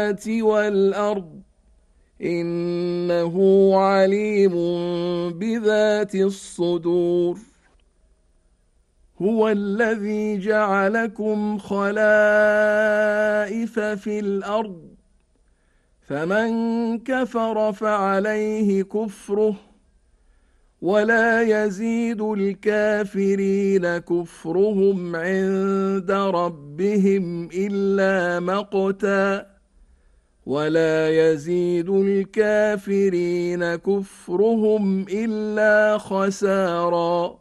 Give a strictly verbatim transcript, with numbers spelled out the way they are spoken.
والأرض إنه عليم بذات الصدور. هو الذي جعلكم خلائف في الأرض فمن كفر فعليه كفره ولا يزيد الكافرين كفرهم عند ربهم إلا مقتا ولا يزيد الكافرين كفرهم إلا خسارا.